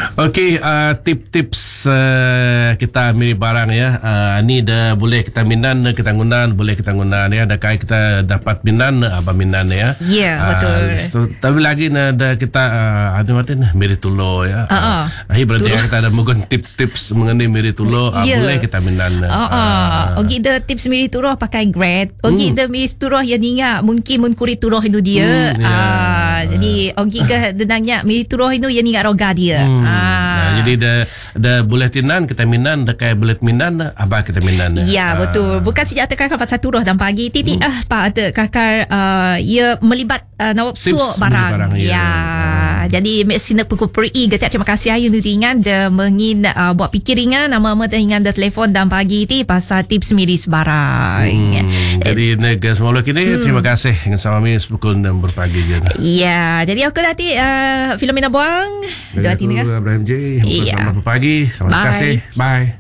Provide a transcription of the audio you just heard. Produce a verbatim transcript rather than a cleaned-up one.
Okey, uh, tip-tips uh, kita ambil barang ya. Uh, ni dah boleh kita minan, kita gunan, boleh kita gunan ya. Dah kai kita dapat minan, apa minan ya. Ya, yeah, betul. Uh, tapi lagi na dah kita uh, ada macam miritulo ya. Uh-uh. Uh, Hi berarti kita ada mungkin tip-tips mengenai miritulo, uh, yeah. boleh kita minan. Uh-uh. Uh, Ogi dah tips miritulo pakai grade. Ogi dah miritulo yang ingat mungkin mun kuritulo itu dia. Hmm, yeah. uh, jadi ogi ke denangnya miritulo itu yang ingat roga dia. Hmm. Ah. Nah, jadi dah dah boleh tinan kita minan, dah kayak boleh minan apa kita minan. Ya, ah. betul. Bukan saja ada kakar pasal turuh dan pagi titi hmm. ah pak ada kakar uh, ia melibat uh, nawab suo barang. barang. Ya. ya. Ah. Jadi mesin pukul peri getiap terima kasih ayun dengan de mengin uh, buat pikiringan nama nama dengan de telefon dan pagi ti pasal tips miris barang. Hmm. Jadi nega semula kini hmm. terima kasih dengan sama mi pukul enam berpagi je. Ya, jadi aku nanti uh, Filomena Buang. Dua tiga Ibrahim J. Bersama pagi. Terima kasih. Bye.